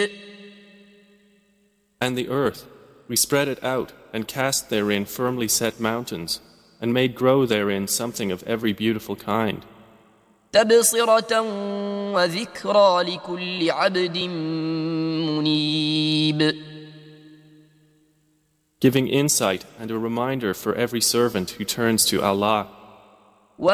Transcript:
And the earth, we spread it out and cast therein firmly set mountains, and made grow therein something of every beautiful kind, تبصرة وذكرى لكل عبد منيب. giving insight and a reminder for every servant who turns to Allah.